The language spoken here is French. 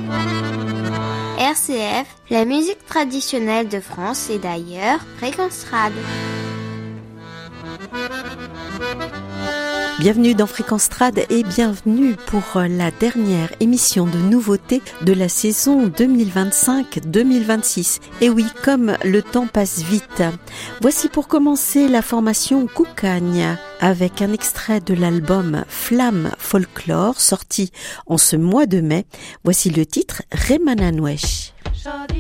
RCF, la musique traditionnelle de France et d'ailleurs, Fréquence-Trad. Bienvenue dans Fréquence-Trad et bienvenue pour la dernière émission de nouveautés de la saison 2025-2026. Et oui, comme le temps passe vite. Voici pour commencer la formation Koukagne avec un extrait de l'album Flamme Folklore sorti en ce mois de mai. Voici le titre Remananwesh.